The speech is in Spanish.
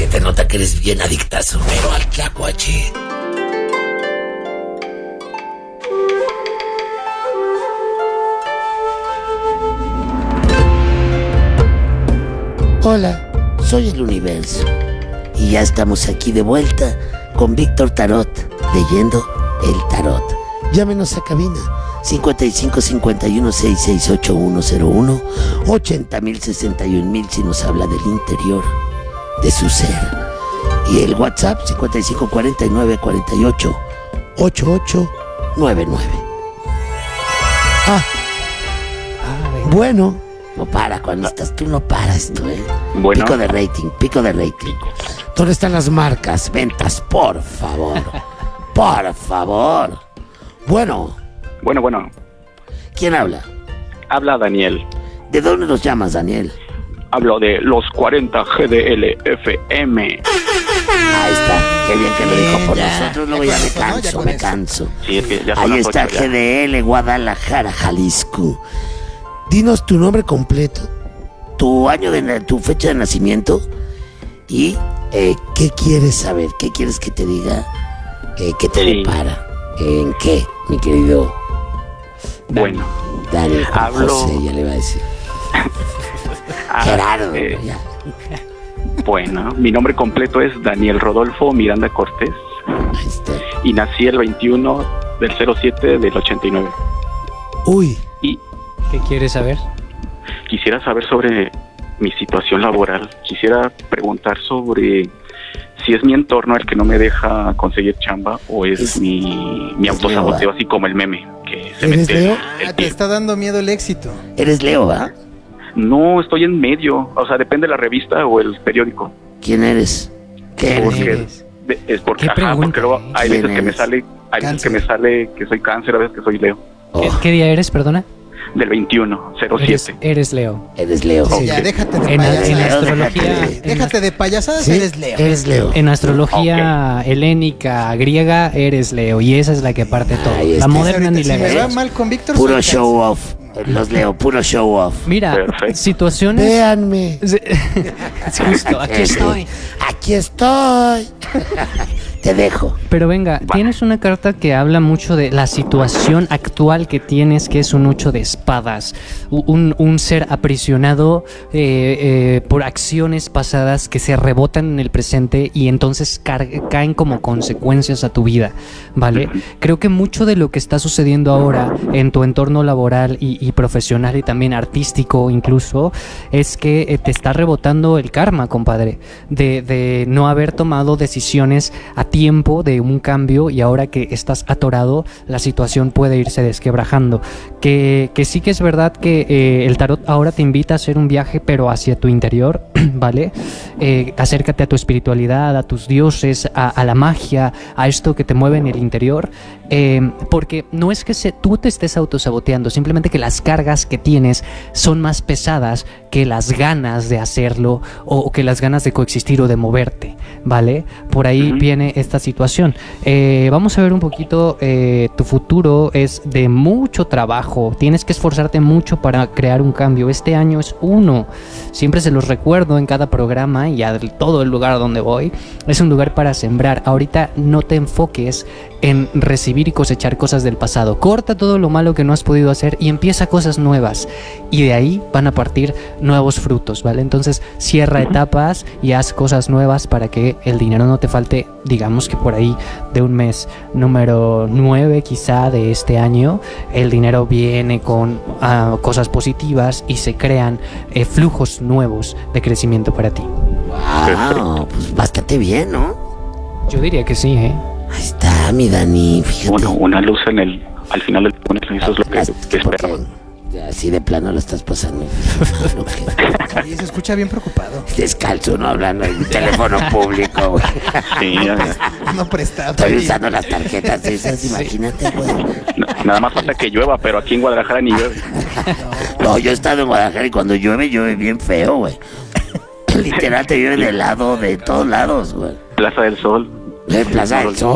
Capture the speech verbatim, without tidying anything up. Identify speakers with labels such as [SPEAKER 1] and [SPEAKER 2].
[SPEAKER 1] te nota que eres bien adictazo, pero al tlacuache. Hola, soy el Universo. Y ya estamos aquí de vuelta con Víctor Tarot, leyendo el tarot. Llámenos a cabina cincuenta y cinco cincuenta y uno sesenta y seis ochenta y uno cero uno, ochenta mil sesenta y un mil si nos habla del interior de su ser. Y el WhatsApp cincuenta y cinco cuarenta y nueve cuarenta y ocho ochenta y ocho noventa y nueve. Ah, bueno, no para, cuando estás tú no paras tú, ¿eh?
[SPEAKER 2] Bueno.
[SPEAKER 1] Pico de rating, pico de rating. ¿Dónde están las marcas, ventas? Por favor, por favor. Bueno.
[SPEAKER 2] Bueno, bueno.
[SPEAKER 1] ¿Quién habla?
[SPEAKER 2] Habla Daniel.
[SPEAKER 1] ¿De dónde nos llamas, Daniel?
[SPEAKER 2] Hablo de los cuarenta G D L F M.
[SPEAKER 1] Ahí está, qué bien que lo dijo por
[SPEAKER 3] ya,
[SPEAKER 1] nosotros, luego
[SPEAKER 3] ya
[SPEAKER 1] ya me
[SPEAKER 3] con eso, ¿no? Ya
[SPEAKER 1] canso,
[SPEAKER 3] con
[SPEAKER 1] me
[SPEAKER 3] eso.
[SPEAKER 1] canso.
[SPEAKER 2] Sí, es que ya son
[SPEAKER 1] Ahí
[SPEAKER 2] las
[SPEAKER 1] está
[SPEAKER 2] ocho ya.
[SPEAKER 1] G D L, Guadalajara, Jalisco. Dinos tu nombre completo, tu año de na- tu fecha de nacimiento y eh, qué quieres saber, qué quieres que te diga, eh, qué te
[SPEAKER 2] Sí.
[SPEAKER 1] depara, en qué, mi querido
[SPEAKER 2] Bueno.
[SPEAKER 1] Dani, Juan
[SPEAKER 2] Hablo-
[SPEAKER 1] José, ya le va a decir.
[SPEAKER 2] Ah,
[SPEAKER 1] Gerardo,
[SPEAKER 2] eh,
[SPEAKER 1] ya.
[SPEAKER 2] Bueno, mi nombre completo es Daniel Rodolfo Miranda Cortés
[SPEAKER 1] Ahí está.
[SPEAKER 2] y nací el veintiuno del cero siete del ochenta y nueve.
[SPEAKER 1] Uy,
[SPEAKER 2] Y
[SPEAKER 4] ¿Qué quieres saber?
[SPEAKER 2] quisiera saber sobre mi situación laboral. Quisiera preguntar sobre si es mi entorno el que no me deja conseguir chamba o es,
[SPEAKER 1] Es-
[SPEAKER 2] mi, mi
[SPEAKER 1] es
[SPEAKER 2] autosaboteo,
[SPEAKER 1] Leo,
[SPEAKER 2] así como el meme que se
[SPEAKER 1] ¿Eres
[SPEAKER 2] mete
[SPEAKER 1] Leo?
[SPEAKER 2] el
[SPEAKER 3] Ah, te
[SPEAKER 2] pie.
[SPEAKER 3] está dando miedo el éxito.
[SPEAKER 1] eres Leo, ¿va?
[SPEAKER 2] No, estoy en medio, o sea, depende de la revista o el periódico.
[SPEAKER 1] ¿Quién eres? ¿Qué eres?
[SPEAKER 2] Porque
[SPEAKER 4] eres?
[SPEAKER 2] de- es porque,
[SPEAKER 4] ¿Qué
[SPEAKER 2] ajá,
[SPEAKER 4] pregunta,
[SPEAKER 2] porque luego
[SPEAKER 4] eh?
[SPEAKER 2] hay
[SPEAKER 1] ¿Quién
[SPEAKER 2] veces que me
[SPEAKER 1] eres?
[SPEAKER 2] sale, hay veces que
[SPEAKER 3] Cáncer.
[SPEAKER 2] me sale que soy cáncer, a veces que soy Leo.
[SPEAKER 1] Oh,
[SPEAKER 4] ¿Qué, qué día eres, perdona?
[SPEAKER 2] Del veintiuno, cero
[SPEAKER 4] Eres,
[SPEAKER 2] siete.
[SPEAKER 4] eres Leo.
[SPEAKER 1] eres Leo.
[SPEAKER 3] Sí,
[SPEAKER 2] Ok.
[SPEAKER 3] ya, déjate de
[SPEAKER 4] En,
[SPEAKER 1] Payasada.
[SPEAKER 4] en
[SPEAKER 3] payasadas.
[SPEAKER 4] astrología,
[SPEAKER 1] Déjate
[SPEAKER 4] en,
[SPEAKER 3] Déjate de payasadas,
[SPEAKER 1] ¿Sí?
[SPEAKER 3] eres Leo.
[SPEAKER 1] Eres Leo.
[SPEAKER 4] en astrología helénica, griega, eres Leo. Y esa es la que parte todo.
[SPEAKER 1] Ahí
[SPEAKER 4] La
[SPEAKER 1] está.
[SPEAKER 4] moderna ni
[SPEAKER 3] Si
[SPEAKER 4] la
[SPEAKER 3] me va
[SPEAKER 4] ves.
[SPEAKER 3] mal con Víctor,
[SPEAKER 1] Puro
[SPEAKER 3] soy
[SPEAKER 1] show
[SPEAKER 3] cáncer.
[SPEAKER 1] off. Los Leo, puro show off.
[SPEAKER 4] Mira,
[SPEAKER 2] Perfecto.
[SPEAKER 4] situaciones...
[SPEAKER 1] Véanme.
[SPEAKER 4] Es justo, aquí
[SPEAKER 1] Eh, sí.
[SPEAKER 4] estoy.
[SPEAKER 1] Aquí estoy. Te dejo.
[SPEAKER 4] Pero venga, tienes una carta que habla mucho de la situación actual que tienes, que es un ocho de espadas. U- Un, un ser aprisionado eh, eh, por acciones pasadas que se rebotan en el presente y entonces car- caen como consecuencias a tu vida, ¿vale? Creo que mucho de lo que está sucediendo ahora en tu entorno laboral y, y profesional y también artístico incluso, es que eh, te está rebotando el karma, compadre, de, de no haber tomado decisiones a tiempo de un cambio y ahora que estás atorado, la situación puede irse desquebrajando. Que, que sí que es verdad que eh, el tarot ahora te invita a hacer un viaje, pero hacia tu interior, ¿vale? Eh, acércate a tu espiritualidad, a tus dioses, a, a la magia, a esto que te mueve en el interior, eh, porque no es que se, tú te estés autosaboteando, simplemente que las cargas que tienes son más pesadas que las ganas de hacerlo o, o que las ganas de coexistir o de moverte, ¿vale? Por ahí
[SPEAKER 2] Ujú.
[SPEAKER 4] viene esta situación. Eh, vamos a ver un poquito, eh, tu futuro es de mucho trabajo, tienes que esforzarte mucho para crear un cambio. Este año es uno, siempre se los recuerdo en cada programa y a todo el lugar donde voy, es un lugar para sembrar. Ahorita no te enfoques en recibir y cosechar cosas del pasado, corta todo lo malo que no has podido hacer y empieza cosas nuevas y de ahí van a partir nuevos frutos, ¿vale? Entonces cierra etapas y haz cosas nuevas para que el dinero no te falte, digamos que por ahí de un mes número nueve quizá de este año, el dinero viene con ah, cosas positivas y se crean eh, flujos nuevos de crecimiento para ti.
[SPEAKER 1] Wow, pues bastante bien, ¿no?
[SPEAKER 4] Yo diría que sí, ¿eh?
[SPEAKER 1] Ahí está, mi Dani, fíjate.
[SPEAKER 2] Bueno, una luz en el, al final del túnel, eso es lo que,
[SPEAKER 1] Las-
[SPEAKER 2] que
[SPEAKER 1] porque
[SPEAKER 2] esperaba.
[SPEAKER 1] ya así de plano lo estás pasando.
[SPEAKER 3] Y se escucha bien preocupado.
[SPEAKER 1] Descalzo, no hablando en teléfono público, güey.
[SPEAKER 2] Sí, ya-
[SPEAKER 3] No prestado.
[SPEAKER 1] Estoy
[SPEAKER 3] ahí.
[SPEAKER 1] usando las tarjetas esas, imagínate, güey.
[SPEAKER 2] na- nada más falta que llueva, pero aquí en Guadalajara ni llueve.
[SPEAKER 1] No, yo he estado en Guadalajara y cuando llueve, llueve bien feo, güey. Literal te llueve de lado, de todos lados, güey.
[SPEAKER 2] Plaza del Sol.
[SPEAKER 1] De Plaza del Sol.